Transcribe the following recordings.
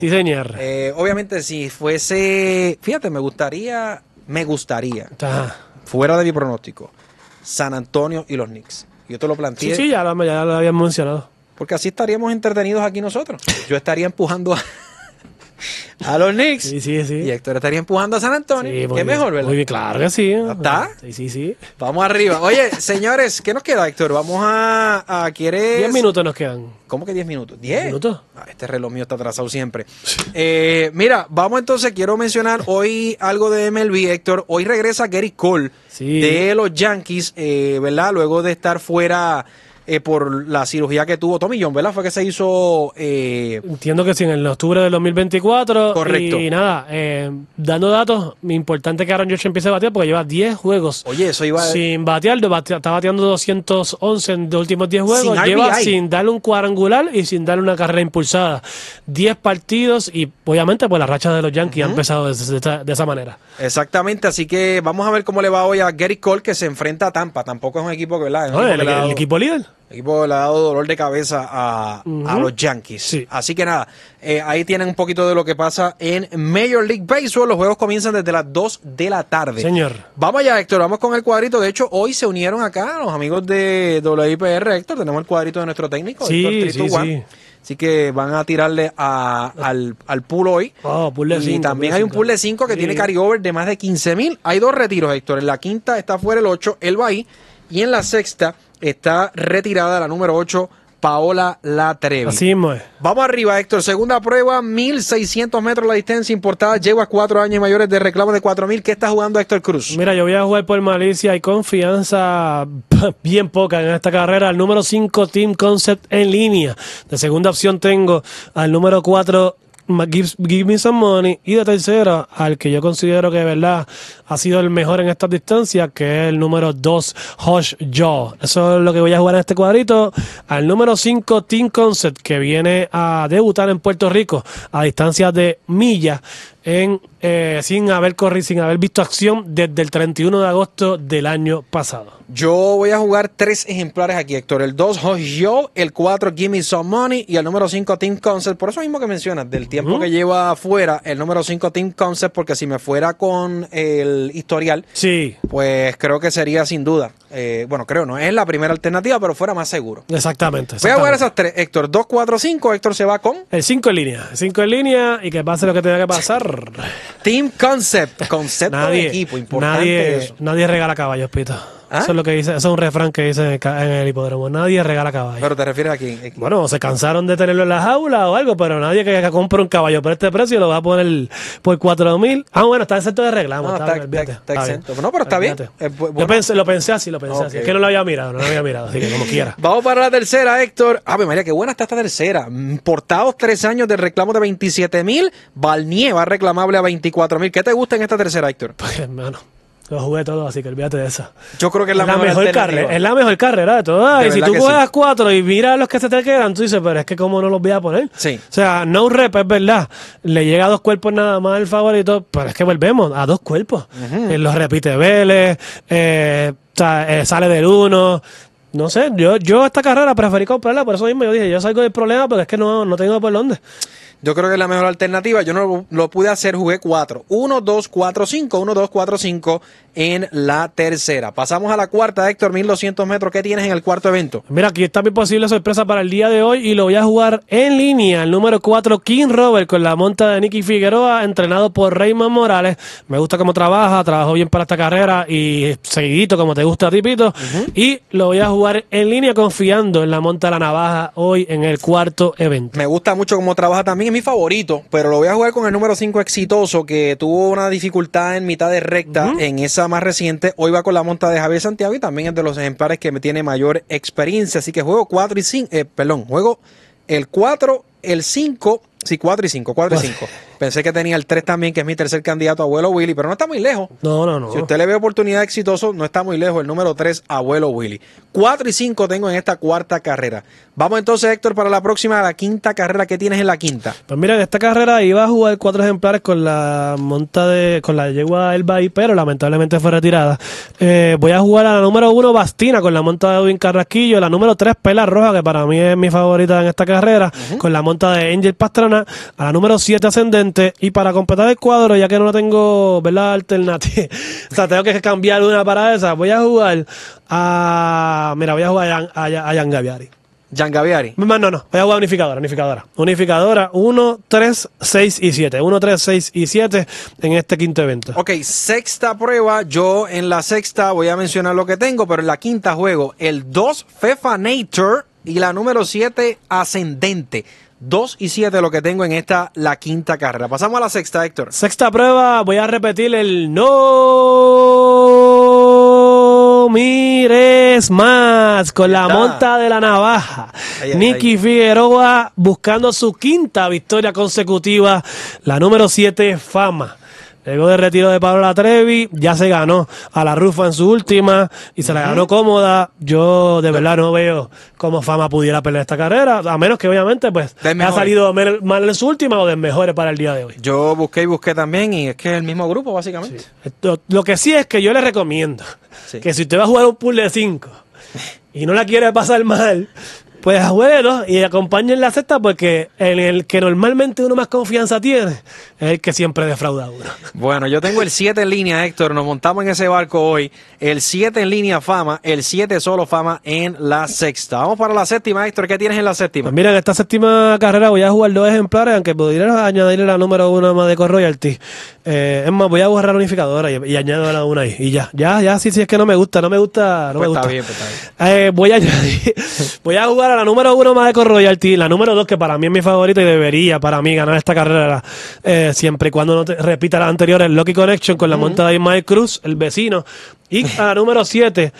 Sí, señor. Obviamente, si fuese, fíjate, me gustaría, Ajá. fuera de mi pronóstico, San Antonio y los Knicks. Yo te lo planteé. Sí, ya lo habíamos mencionado. Porque así estaríamos entretenidos aquí nosotros. Yo estaría empujando a los Knicks. Sí. Y Héctor estaría empujando a San Antonio. Sí, ¿Qué mejor, verdad? Muy bien, claro que sí. ¿Está? Sí. Vamos arriba. Oye, señores, ¿qué nos queda, Héctor? Vamos a ¿quieres? 10 minutos nos quedan. ¿Cómo que 10 minutos? ¿10? 10 minutos. Este reloj mío está atrasado siempre. Mira, vamos entonces, quiero mencionar hoy algo de MLB, Héctor. Hoy regresa Gary Cole de los Yankees, ¿verdad? Luego de estar fuera por la cirugía que tuvo Tommy John, ¿verdad? Fue que se hizo... Entiendo que sí, en el octubre del 2024. Correcto. Y nada, dando datos, importante que Aaron Judge empiece a batear porque lleva 10 juegos. Oye, eso iba... Sin batear, está bateando 211 en los últimos 10 juegos. Sin Lleva RBI. sin darle un cuadrangular y sin darle una carrera impulsada. 10 partidos y obviamente pues la racha de los Yankees ha empezado de esa manera. Exactamente, así que vamos a ver cómo le va hoy a Gary Cole, que se enfrenta a Tampa. Tampoco es un equipo que, ¿verdad? Es un No, equipo que le ha dado- el equipo líder. El equipo le ha dado dolor de cabeza a los Yankees. Sí. Así que nada, ahí tienen un poquito de lo que pasa en Major League Baseball. Los juegos comienzan desde las 2 de la tarde. Señor. Vamos allá, Héctor, vamos con el cuadrito. De hecho, hoy se unieron acá los amigos de WIPR, Héctor. Tenemos el cuadrito de nuestro técnico, Héctor Sí. 321. Así que van a tirarle al pool hoy. Oh, pool de Y 5. también hay un pool de 5 que tiene carryover de más de 15,000. Hay 2 retiros, Héctor. En la quinta está fuera el 8, él va ahí. Y en la sexta está retirada la número 8, Paola Latrevi. Así mismo es. Vamos arriba, Héctor. Segunda prueba, 1,600 metros la distancia importada. Lleva 4 años mayores de reclamo de 4,000. ¿Qué está jugando Héctor Cruz? Mira, yo voy a jugar por malicia y confianza bien poca en esta carrera. Al número 5, Team Concept en línea. De segunda opción tengo al número 4, Give Me Some Money. Y de tercera, al que yo considero que de verdad ha sido el mejor en estas distancias, que es el número 2, Hush Jaw. Eso es lo que voy a jugar en este cuadrito. Al número 5, Team Concept, que viene a debutar en Puerto Rico a distancias de millas, sin haber visto acción desde el 31 de agosto del año pasado. Yo voy a jugar 3 ejemplares aquí, Héctor. El 2, Hush Joe, el 4, Give Me Some Money y el número 5, Team Concept. Por eso mismo que mencionas, del tiempo que lleva afuera, el número 5, Team Concept, porque si me fuera con el historial, Sí, pues creo que sería sin duda. Bueno, creo, no es la primera alternativa, pero fuera más seguro. exactamente. Voy a jugar esas 3, Héctor. 2, 4, 5. Héctor se va con El 5 en línea. El 5 en línea y que pase lo que tenga que pasar. Team Concept. Concepto de equipo, importante eso. Nadie regala caballos, Pito. ¿Ah? Eso es lo que dice, eso es un refrán que dice en el hipódromo. Nadie regala caballos. Pero te refieres a quién. Bueno, se cansaron de tenerlo en la jaula o algo, pero nadie que compre un caballo por este precio lo va a poner por 4,000. Ah, bueno, está exento de reclamo. No, está exento. No, pero está bien. Olvídate. Lo pensé así. Ok. Es que no lo había mirado, así que como quiera. Vamos para la tercera, Héctor. Ave María, qué buena está esta tercera. Importados 3 años de reclamo de 27,000. Valnieva reclamable a 24,000. ¿Qué te gusta en esta tercera, Héctor? Pues, hermano, lo jugué todo, así que olvídate de esa. Yo creo que es la mejor carrera. alternativa. Es la mejor carrera de todas. De Y si verdad tú que juegas 4 y miras los que se te quedan, tú dices, pero es que cómo no los voy a poner. Sí. O sea, no rep, es verdad. Le llega a 2 cuerpos nada más el favorito, pero es que volvemos a 2 cuerpos. Los repite Vélez, sale del 1. No sé, yo esta carrera preferí comprarla, por eso mismo yo dije, yo salgo del problema porque es que no tengo por dónde. Yo creo que es la mejor alternativa. Yo no lo pude hacer, jugué 4. 1, 2, 4, 5. 1, 2, 4, 5 en la tercera. Pasamos a la cuarta, Héctor, 1,200 metros. ¿Qué tienes en el cuarto evento? Mira, aquí está mi posible sorpresa para el día de hoy y lo voy a jugar en línea. El número 4, King Robert, con la monta de Nicky Figueroa, entrenado por Raymond Morales. Me gusta cómo trabajó bien para esta carrera y seguidito, como te gusta a ti, Pito. Y lo voy a jugar en línea confiando en la monta de la navaja hoy en el cuarto evento. Me gusta mucho cómo trabaja también. Es mi favorito, pero lo voy a jugar con el número 5, Exitoso, que tuvo una dificultad en mitad de recta en esa más reciente. Hoy va con la monta de Javier Santiago y también es de los ejemplares que me tiene mayor experiencia. Así que juego 4 y 5, juego el 4, el 5, sí, 4 y 5, 4 y 5. Pensé que tenía el 3 también, que es mi tercer candidato, Abuelo Willy, pero no está muy lejos. No. Si usted le ve oportunidad Exitoso, no está muy lejos. El número 3, Abuelo Willy. 4 y 5 tengo en esta cuarta carrera. Vamos entonces, Héctor, para la próxima, la quinta carrera. ¿Qué tienes en la quinta? Pues mira, en esta carrera iba a jugar 4 ejemplares con la con la yegua El Bay, pero lamentablemente fue retirada. Voy a jugar a la número 1, Bastina, con la monta de Edwin Carrasquillo. La número 3, Pela Roja, que para mí es mi favorita en esta carrera, con la monta de Angel Pastrana. patrona, a la número 7 ascendente, y para completar el cuadro, ya que no tengo, ¿verdad?, alternativa, o sea, tengo que cambiar una para esa, voy a jugar a Jan Gaviari. Jan Gaviari. No, voy a jugar unificadora. 1, 3, 6 y 7. 1, 3, 6 y 7 en este quinto evento. Ok, sexta prueba. Yo en la sexta voy a mencionar lo que tengo, pero en la quinta juego el 2 Fefanator y la número 7 Ascendente. 2 y 7 lo que tengo en la quinta carrera. Pasamos a la sexta, Héctor. Sexta prueba, voy a repetir el no mires más con la monta de la navaja. Nicky Figueroa buscando su quinta victoria consecutiva, la número 7 Fama. Luego del retiro de Pablo Latrevi, ya se ganó a la Rufa en su última y se la ganó cómoda. Yo de verdad no veo cómo Fama pudiera perder esta carrera, a menos que obviamente pues ha salido mal en su última o de mejores para el día de hoy. Yo busqué también y es que es el mismo grupo básicamente. Sí. Lo que sí es que yo le recomiendo que si usted va a jugar un pool de 5 y no la quiere pasar mal, pues jueguelos y acompañen la sexta, porque en el que normalmente uno más confianza tiene es el que siempre defrauda a uno. Bueno, yo tengo el 7 en línea, Héctor. Nos montamos en ese barco hoy. El 7 en línea Fama, el 7 solo Fama en la sexta. Vamos para la séptima, Héctor. ¿Qué tienes en la séptima? Pues mira, en esta séptima carrera voy a jugar 2 ejemplares, aunque podría añadirle la número 1 más de Royalty. Es más, voy a borrar la unificadora y añado la 1 ahí. Y ya, sí, es que no me gusta. Pues está bien. Voy a añadir, voy a jugar a la número 1 más de Royalty, la número 2, que para mí es mi favorita y debería para mí ganar esta carrera, siempre y cuando no repita las anteriores, Lucky Connection con la monta de Ismael Cruz, el vecino. Y a la número 7,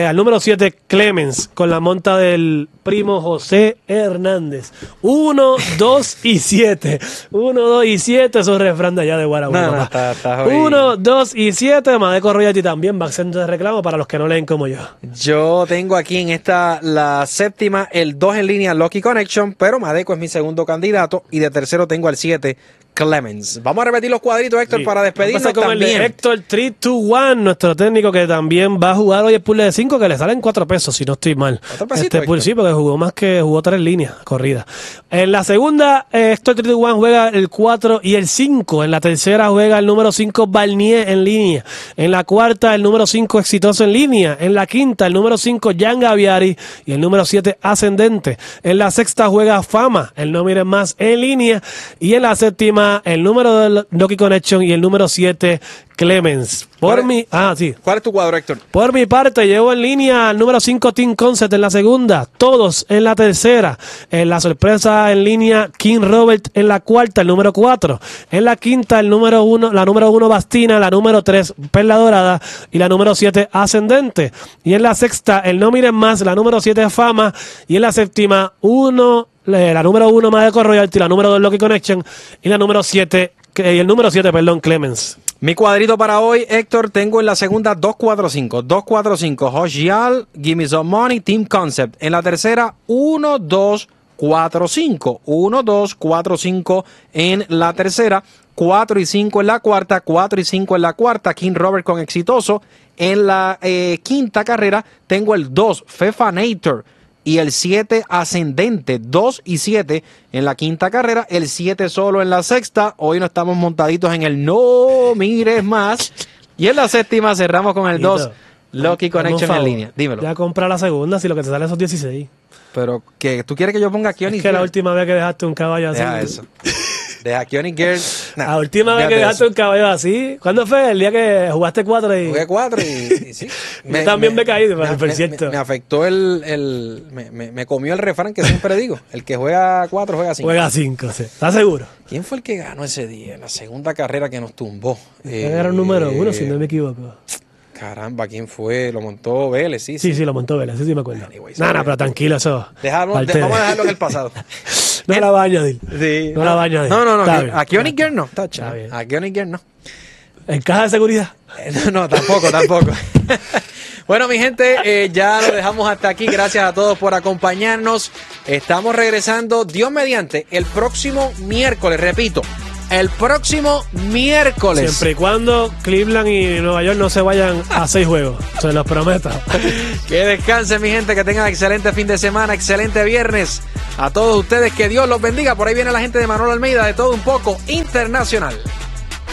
Clemens, con la monta del primo José Hernández. 1, 2 y 7. 1, 2 y 7, eso es refrán de allá de Guaraguay. 1, 2 y 7, Madeco Royalty también va a ser de reclamo para los que no leen como yo. Yo tengo aquí en la séptima, el 2 en línea, Lucky Connection, pero Madeco es mi segundo candidato y de tercero tengo al 7, Clemens. Vamos a repetir los cuadritos, Héctor, para despedirnos con también. El de Héctor 321, nuestro técnico que también va a jugar hoy el pool de 5, que le salen 4 pesos, si no estoy mal. Pool, sí, porque jugó 3 líneas corridas. En la segunda, Héctor 321 juega el 4 y el 5. En la tercera juega el número 5, Barnier en línea. En la cuarta, el número 5, Exitoso en línea. En la quinta, el número 5, Jan Gaviari. Y el número 7, Ascendente. En la sexta juega Fama, el no miren más en línea. Y en la séptima, el número de Lucky Connection y el número 7, Clemens. ¿Cuál es tu cuadro, Héctor? Por mi parte, llevo en línea al número 5, Team Concept en la segunda, todos en la tercera. En la sorpresa en línea, King Robert en la cuarta, el número 4. En la quinta, la número 1, Bastina, la número 3, Perla Dorada, y la número 7, Ascendente. Y en la sexta, el no miren más, la número 7, Fama. Y en la séptima, la número 1, Madeco Royalty, la número 2, Lucky Connection, y el número 7, Clemens. Mi cuadrito para hoy, Héctor, tengo en la segunda 245. 245, Hoshial, Give Me Some Money, Team Concept. En la tercera, 1, 2, 4, 5. 1, 2, 4, 5 en la tercera. 4 y 5 en la cuarta. 4 y 5 en la cuarta. King Robert con Exitoso. En la quinta carrera, tengo el 2, Fefanator. Y el 7 Ascendente, 2 y 7 en la quinta carrera, el 7 solo en la sexta. Hoy no estamos montaditos en el no mires más. Y en la séptima cerramos con el 2 Lucky Connection en línea. Dímelo. Ya compra la segunda, si lo que te sale son 16. Pero que tú quieres que yo ponga Keone. Es que la última vez que dejaste un caballo así. Deja eso. Deja Keone Girl. La última vez que dejaste un caballo así. ¿Cuándo fue? El día que jugaste 4 y. Jugué 4 y sí. Yo también me caí, por cierto. Me afectó me comió el refrán que siempre digo. El que juega 4 juega 5. Juega 5, sí. ¿Estás seguro? ¿Quién fue el que ganó ese día? En la segunda carrera que nos tumbó. Era el número 1, si no me equivoco. Caramba, ¿quién fue? Lo montó Vélez, sí. Sí, lo montó Vélez, sí me acuerdo. Nada, pero tranquilo, eso. Vamos a dejarlo en el pasado. No la va a añadir. Sí. No la va a añadir. No. A Keone Girl no. A Keone Girl no. ¿En caja de seguridad? No, tampoco. Bueno, mi gente, ya lo dejamos hasta aquí. Gracias a todos por acompañarnos. Estamos regresando, Dios mediante, el próximo miércoles, repito. el próximo miércoles. Siempre y cuando Cleveland y Nueva York no se vayan a 6 juegos, se los prometo. Que descansen, mi gente, que tengan excelente fin de semana, excelente viernes. A todos ustedes, que Dios los bendiga. Por ahí viene la gente de Manuel Almeida, de Todo Un Poco Internacional.